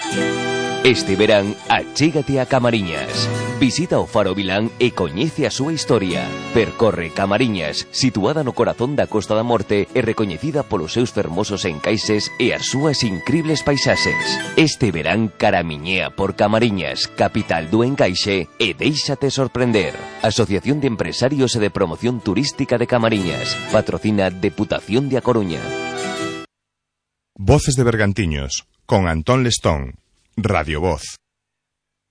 Este verán, achégate a Camariñas. Visita o Faro Vilán e coñece a súa historia. Percorre Camariñas, situada no corazón da Costa da Morte e recoñecida polos seus fermosos encaixes e as súas incribles paisaxes. Este verán caramiñea por Camariñas, capital do encaixe, e déixate sorprender. Asociación de Empresarios e de Promoción Turística de Camariñas. Patrocina Deputación de A Coruña. Voces de Bergantiños, con Antón Lestón. Radio Voz.